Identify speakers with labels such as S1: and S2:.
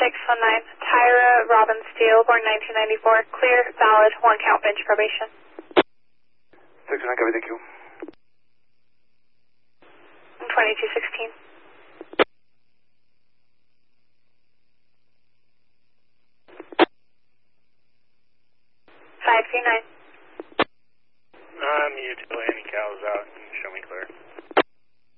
S1: Tyra Robin Steele, born 1994, clear, valid, 1 count bench probation.
S2: 619, copy, thank you.
S1: 2216. 539.
S3: I'm utility, any cows out.